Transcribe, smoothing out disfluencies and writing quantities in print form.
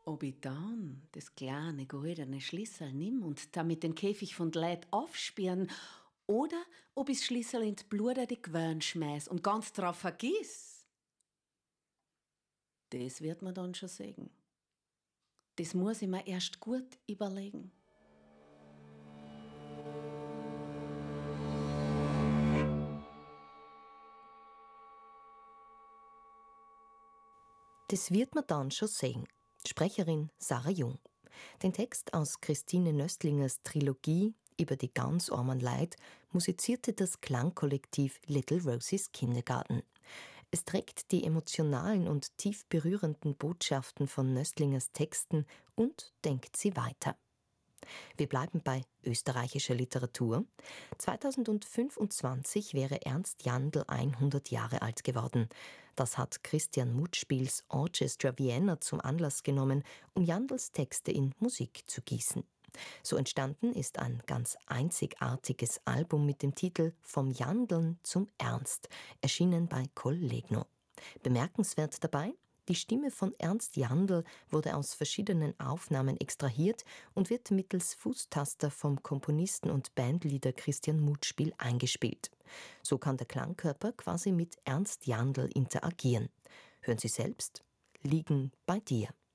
Ob ich dann das kleine goldene Schlüssel nimm und damit den Käfig von Leid aufsperren oder ob ich das Schlüssel in die Bluder die Gewörn schmeiß und ganz drauf vergiss, das wird man dann schon sehen. Das muss ich mir erst gut überlegen. Das wird man dann schon sehen. Sprecherin Sarah Jung. Den Text aus Christine Nöstlingers Trilogie über die ganz armen Leid musizierte das Klangkollektiv Little Roses Kindergarten. Es trägt die emotionalen und tief berührenden Botschaften von Nöstlingers Texten und denkt sie weiter. Wir bleiben bei österreichischer Literatur. 2025 wäre Ernst Jandl 100 Jahre alt geworden. Das hat Christian Mutspiels Orchestra Vienna zum Anlass genommen, um Jandls Texte in Musik zu gießen. So entstanden ist ein ganz einzigartiges Album mit dem Titel Vom Jandln zum Ernst, erschienen bei Collegno. Bemerkenswert dabei: die Stimme von Ernst Jandl wurde aus verschiedenen Aufnahmen extrahiert und wird mittels Fußtaster vom Komponisten und Bandleader Christian Mutspiel eingespielt. So kann der Klangkörper quasi mit Ernst Jandl interagieren. Hören Sie selbst: Liegen bei dir.